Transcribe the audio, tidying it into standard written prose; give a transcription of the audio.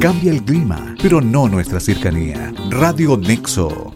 Cambia el clima, pero no nuestra cercanía. Radio Nexo